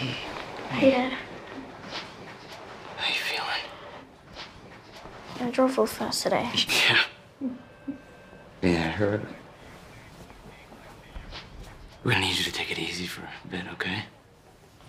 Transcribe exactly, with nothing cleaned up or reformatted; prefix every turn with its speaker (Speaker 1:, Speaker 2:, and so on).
Speaker 1: Hey, Dad.
Speaker 2: How you feeling?
Speaker 1: I drove real fast today.
Speaker 2: Yeah. Yeah, I heard. We're gonna need you to take it easy for a bit, okay?